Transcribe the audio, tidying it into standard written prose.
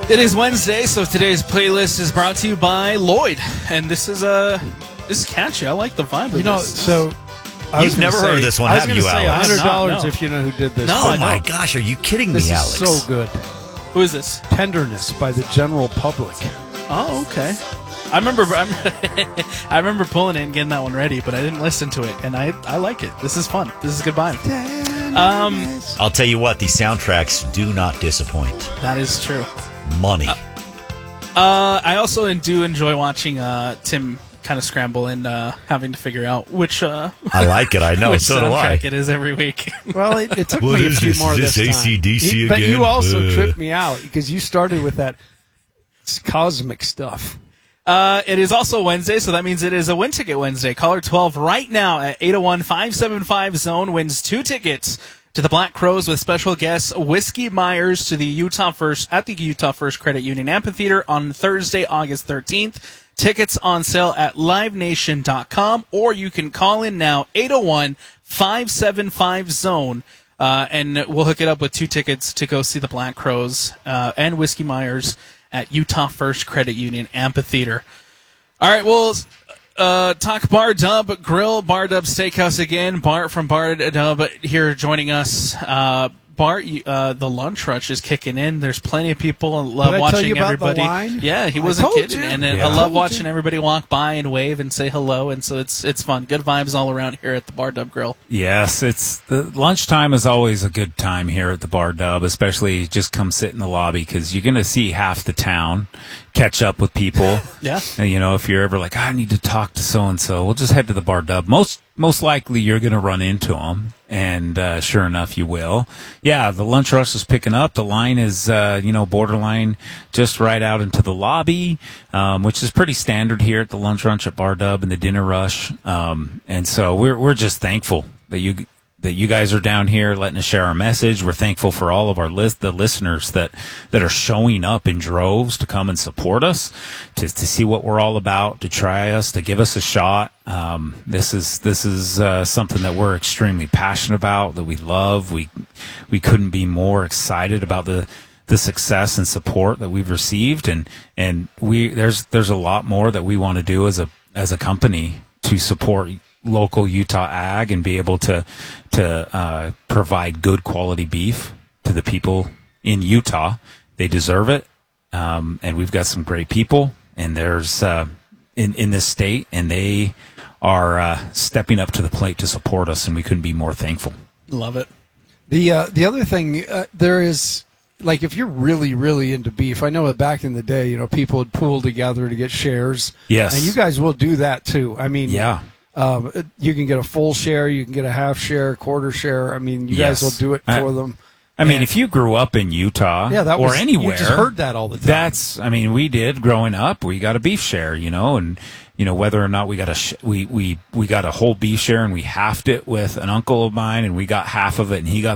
It is Wednesday, so today's playlist is brought to you by Lloyd, and this is catchy. I like the vibe of this. So you've never heard of this one, have you, Alex? $100 if you know who did this. No, Oh my gosh, are you kidding me, This Alex? is so good. Who is this? Tenderness by the General Public. Oh, okay. I remember pulling it and getting that one ready, but I didn't listen to it, and I like it. This is fun. This is a good vibe. I'll tell you what, these soundtracks do not disappoint. That is true. Money. I also do enjoy watching Tim kind of scramble and having to figure out which I like it, I know, which so do I. soundtrack it is every week. Well, it took What me a is few this? more Is this this time. AC/DC But again? you also tripped me out because you started with that cosmic stuff. It is also Wednesday, so that means it is a Win Ticket Wednesday. Caller 12 right now at 801-575-ZONE wins 2 tickets to the Black Crowes with special guest Whiskey Myers to the Utah First Credit Union Amphitheater on Thursday, August 13th. Tickets on sale at livenation.com, or you can call in now 801-575-ZONE. And we'll hook it up with 2 tickets to go see the Black Crowes and Whiskey Myers at Utah First Credit Union Amphitheater. All right, we'll talk Bar Dub Grill, Bar Dub Steakhouse again. Bart from Bar Dub here joining us. Bart, the lunch rush is kicking in. There's plenty of people. I love Did I watching tell you about everybody. the line? Yeah, he I wasn't told kidding. you. And Yeah. I love watching everybody walk by and wave and say hello. And so it's fun. Good vibes all around here at the Bar Dub Grill. Yes, it's the lunchtime is always a good time here at the Bar Dub, especially just come sit in the lobby because you're going to see half the town, catch up with people. Yeah. And, if you're ever like, I need to talk to so and so, we'll just head to the Bar Dub. Most likely you're going to run into them, and sure enough, you will. Yeah, the lunch rush is picking up. The line is, borderline just right out into the lobby, which is pretty standard here at the lunch rush at Bar Dub and the dinner rush. And so we're just thankful that you guys are down here letting us share our message. We're thankful for all of our the listeners that are showing up in droves to come and support us, to see what we're all about, to try us, to give us a shot. This is something that we're extremely passionate about, that we love. We couldn't be more excited about the success and support that we've received, and there's a lot more that we want to do as a company to support local Utah ag and be able to provide good quality beef to the people in Utah. They deserve it, and we've got some great people, and there's in this state, and they are stepping up to the plate to support us, and we couldn't be more thankful. Love it. The other thing, there is, like, if you're really, really into beef, I know that back in the day, people would pool together to get shares. Yes. And you guys will do that too. I mean, Yeah. You can get a full share, you can get a half share, quarter share. I mean, you guys will do it for them. I mean, if you grew up in Utah or anywhere, you just heard that all the time. We did growing up. We got a beef share, and whether or not we got we got a whole beef share and we halved it with an uncle of mine, and we got half of it, and he got